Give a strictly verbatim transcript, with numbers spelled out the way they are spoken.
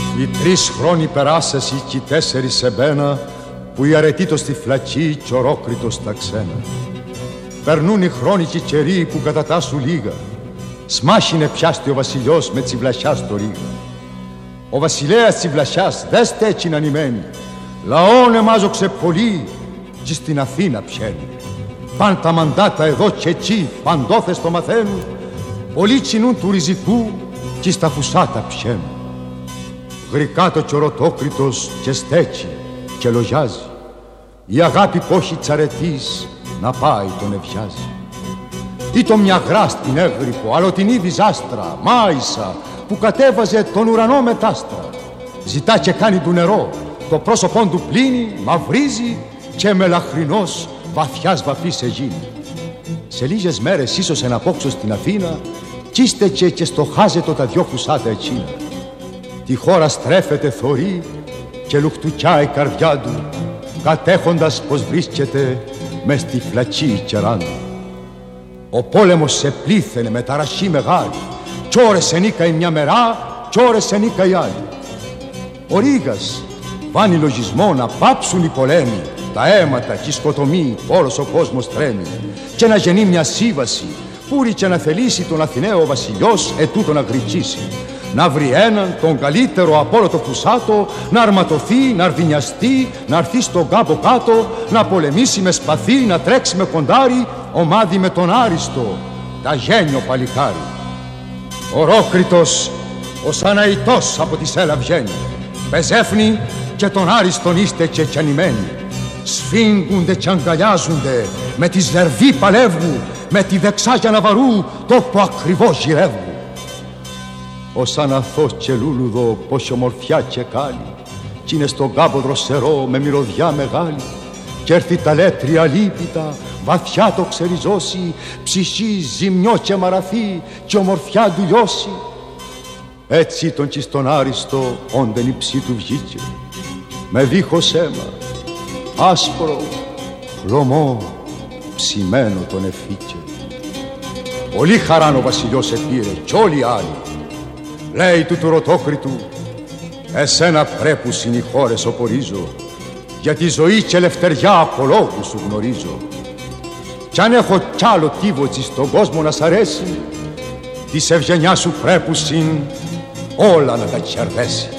Οι τρεις χρόνοι περάσεσαι κι οι τέσσερις σε μπένα, που η αρετήτως στη φλακή κι ορόκριτος στα ξένα. Περνούν οι χρόνοι κι οι καιροί που κατατάσσουν λίγα. Σμάχινε πιάστη ο βασιλιός με τσιβλασιά στο ρίγα. Ο βασιλέας τσιβλασιάς δε στέκει να νημένει. Λαόν εμάζοξε πολύ κι στην Αθήνα πιένει. Παν τα μαντάτα εδώ κι εκεί παντόθες το μαθαίνουν. Πολλοί τσινούν του ριζικού κι στα φουσάτα πιένουν. Γρικά το κιορωτόκριτος και στέκει και λογιάζει. Η αγάπη πόχη τσαρετής να πάει τον ευιάζει. Ή το μια γρά στην έγρυπο, αλλοτινή βυζάστρα, μάισα, που κατέβαζε τον ουρανό μετάστρα. Ζητά και κάνει του νερό, το πρόσωπον του πλύνει, μαυρίζει και μελαχρινός βαθιάς βαφής εγίνει. Σε λίγες μέρες ίσως εν απόξω στην Αθήνα, κι ίστεκε και στο χάζετο τα δυο φουσάτα εκείνα. Τη χώρα στρέφεται θωρή και λουκτουκιά η καρδιά του, κατέχοντας πως βρίσκεται μες στη φλακή κεράνου. Ο πόλεμος σε πλήθαινε με ταραχή μεγάλη, κι ώρες ενίκα μια μερά, κι ώρες ενίκα η άλλη. Ο Ρήγας βάνει λογισμό να πάψουν οι πολέμοι, τα αίματα κι οι σκοτωμοί, όλος ο κόσμος τρέμει, και να γεννεί μια σύμβαση, πούρη και να θελήσει τον Αθηναίο βασιλιός ετούτο να γρικήσει. Να βρει έναν τον καλύτερο από όλο το φουσάτο, να αρματωθεί, να αρδινιαστεί, να έρθει στον κάμπο κάτω, να πολεμήσει με σπαθί, να τρέξει με κοντάρι, ομάδι με τον άριστο, τα γένιο παλικάρι. Ορόκριτος, ο Σαναητός από τη σέλα βγαίνει, πεζέφνει και τον άριστον είστε και κιανημένοι. Σφίγγουνται κι αγκαλιάζουνται, με τη σλερβή παλεύγου, με τη δεξάγια ναβαρού τόπο ακριβώς γυρεύγου. Ως αναθός και λούλουδο πόση ομορφιά και κάλλη, κι είναι στον κάμπο δροσερό με μυρωδιά μεγάλη, κι έρθει τα λέτρια λύπητα, βαθιά το ξεριζώσει, ψυχή ζημιό και μαραθή κι ομορφιά του λιώσει. Έτσι τον κι στον άριστο όντεν η ψή του βγήκε, με δίχως αίμα, άσπρο, χλωμό, ψημένο τον εφήκε. Πολύ χαράν ο βασιλιός επήρε κι όλοι οι άλλοι. Λέει του του Ρωτόκριτου, εσένα πρέπουσιν οι χώρες οπορίζω, για τη ζωή και ελευθεριά από λόγου σου γνωρίζω. Κι αν έχω κι άλλο τίβοτσι στον κόσμο να σ' αρέσει, της ευγενιά σου πρέπουσιν όλα να τα κερδέσει.